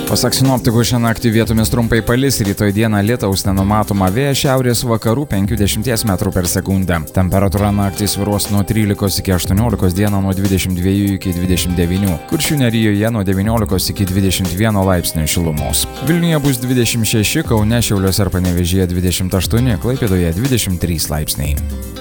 Pasak sinoptikų, šią naktį vietomis trumpai palis, rytoj dieną lietaus nenumatoma, vėjas šiaurės vakarų 50 m/s. Temperatūra naktį svyruos nuo 13 iki 18, dieną nuo 22 iki 29. Kuršių nerijoje nuo 19 iki 21 laipsnių šilumos. Vilniuje bus 26, Kaune, Šiauliuose ir Panevėžyje 28, Klaipėdoje 23 laipsniai.